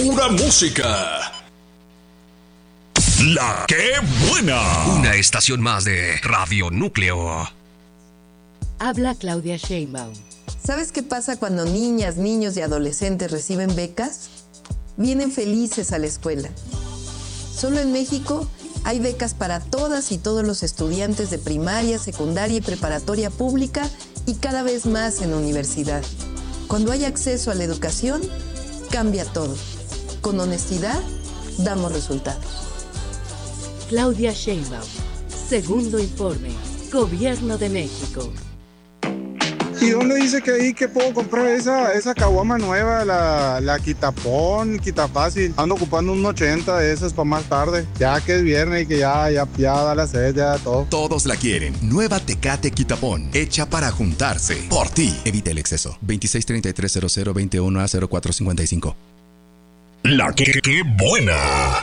pura música. La que buena. Una estación más de Radio Núcleo. Habla Claudia Sheinbaum. ¿Sabes qué pasa cuando niñas, niños y adolescentes reciben becas? Vienen felices a la escuela. Solo en México hay becas para todas y todos los estudiantes de primaria, secundaria y preparatoria pública y cada vez más en universidad. Cuando hay acceso a la educación, cambia todo. Con honestidad, damos resultados. Claudia Sheinbaum. Segundo informe. Gobierno de México. ¿Y dónde dice que ahí que puedo comprar esa caguama nueva, la Quitapón, Quitafácil? Ando ocupando un 80 de esas para más tarde. Ya que es viernes y que ya da la sed, ya todo. Todos la quieren. Nueva Tecate Quitapón, hecha para juntarse. Por ti. Evita el exceso. 26330021A0455. La que buena.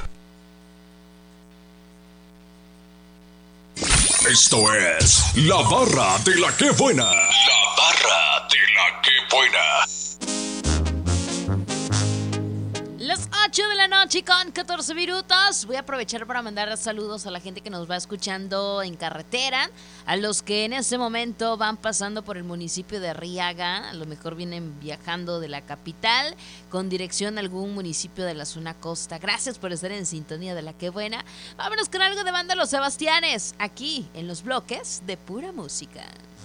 Esto es La Barra de la que buena. La Barra de la que buena. Las 8 de la noche con 14 minutos. Voy a aprovechar para mandar saludos a la gente que nos va escuchando en carretera, a los que en este momento van pasando por el municipio de Arriaga, a lo mejor vienen viajando de la capital con dirección a algún municipio de la zona costa. Gracias por estar en sintonía de La Que Buena. Vámonos con algo de banda Los Sebastianes, aquí en los bloques de pura música.